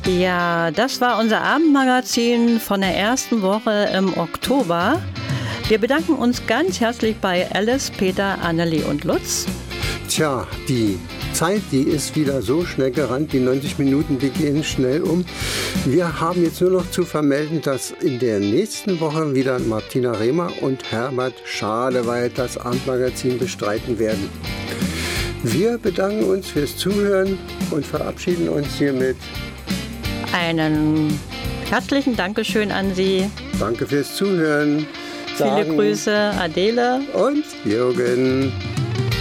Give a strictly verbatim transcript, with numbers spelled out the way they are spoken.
Ja, das war unser Abendmagazin von der ersten Woche im Oktober. Wir bedanken uns ganz herzlich bei Alice, Peter, Annelie und Lutz. Tja, die Zeit, die ist wieder so schnell gerannt, die neunzig Minuten, die gehen schnell um. Wir haben jetzt nur noch zu vermelden, dass in der nächsten Woche wieder Martina Rehmer und Herbert Schadewald das Abendmagazin bestreiten werden. Wir bedanken uns fürs Zuhören und verabschieden uns hiermit. Einen herzlichen Dankeschön an Sie. Danke fürs Zuhören. Viele Grüße, Adele und Jürgen.